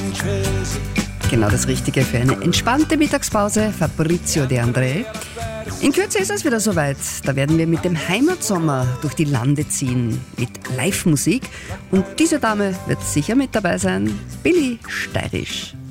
Genau das Richtige für eine entspannte Mittagspause. Fabrizio De André. In Kürze ist es wieder soweit. Da werden wir mit dem Heimatsommer durch die Lande ziehen. Mit Live-Musik. Und diese Dame wird sicher mit dabei sein. Billy Steirisch.